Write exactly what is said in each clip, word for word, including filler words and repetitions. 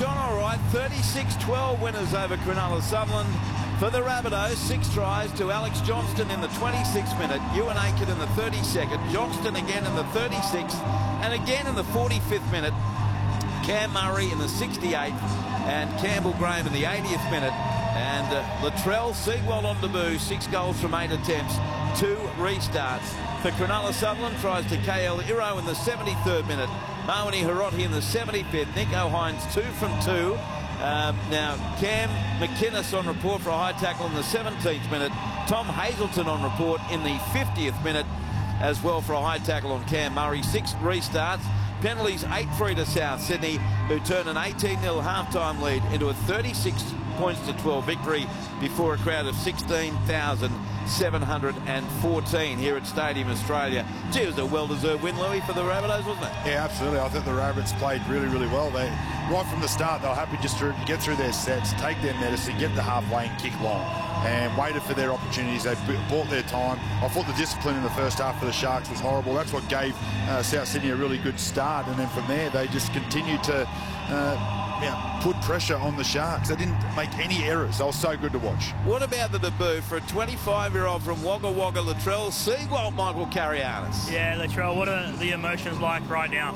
John, all right. thirty-six twelve winners over Cronulla Sutherland. For the Rabbitohs, six tries to Alex Johnston in the twenty-sixth minute, Ewan Aiken in the thirty-second, Johnston again in the thirty-sixth, and again in the forty-fifth minute, Cam Murray in the sixty-eighth, and Campbell Graham in the eightieth minute. And uh, Latrell Seagwell on debut, six goals from eight attempts, two restarts. For Cronulla Sutherland, tries to K L Iro in the seventy-third minute, Mawani Hiroti in the seventy-fifth, Nico Hines two from two. Um, now, Cam McInnes on report for a high tackle in the seventeenth minute, Tom Hazelton on report in the fiftieth minute as well for a high tackle on Cam Murray. Six restarts. Penalties eight three to South Sydney, who turned an eighteen nil halftime lead into a thirty-six points to twelve victory before a crowd of sixteen thousand seven hundred fourteen here at Stadium Australia. Gee, it was a well-deserved win, Louis, for the Rabbitohs, wasn't it? Yeah, absolutely. I think the Rabbits played really, really well. They, right from the start, they were happy just to get through their sets, take their medicine, get the halfway and kick long, and waited for their opportunities. They bought their time. I thought the discipline in the first half for the Sharks was horrible. That's what gave uh, South Sydney a really good start, and then from there they just continued to uh, yeah, put pressure on the Sharks. They didn't make any errors. They were so good to watch. What about the debut for a twenty-five-year-old from Wagga Wagga, Latrell Seagwell, Michael Carianis? Yeah, Latrell, what are the emotions like right now?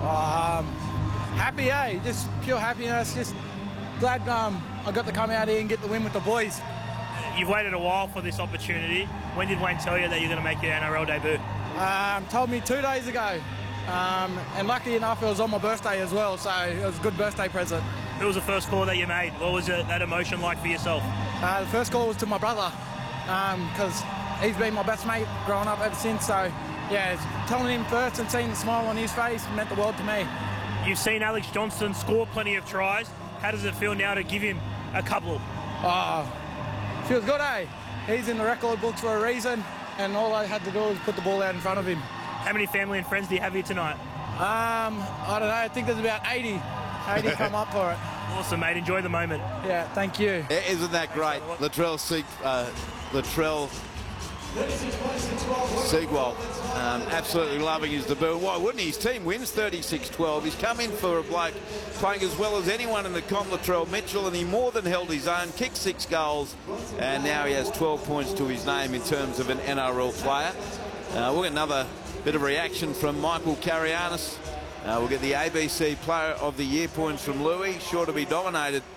Um, happy, eh? Just pure happiness. Just glad um, I got to come out here and get the win with the boys. You've waited a while for this opportunity. When did Wayne tell you that you're going to make your N R L debut? Um, told me two days ago. Um, and lucky enough, it was on my birthday as well, so it was a good birthday present. Who was the first call that you made? What was it, that emotion like for yourself? Uh, the first call was to my brother, because um, he's been my best mate growing up ever since. So, yeah, telling him first and seeing the smile on his face meant the world to me. You've seen Alex Johnston score plenty of tries. How does it feel now to give him a couple? Oh, feels good, eh? He's in the record books for a reason, and all I had to do was put the ball out in front of him. How many family and friends do you have here tonight? Um, I don't know. I think there's about eighty. eighty come up for it. Awesome, mate. Enjoy the moment. Yeah, thank you. Isn't that great? Latrell Seag, uh, Latrell Seagwell, um, absolutely loving his debut. Why wouldn't he? His team wins thirty-six twelve. He's come in for a bloke playing as well as anyone in the comp, Latrell Mitchell, and he more than held his own, kicked six goals, and now he has twelve points to his name in terms of an N R L player. Uh, we'll get another bit of reaction from Michael Carianis. Uh, we'll get the A B C Player of the Year points from Louis, sure to be dominated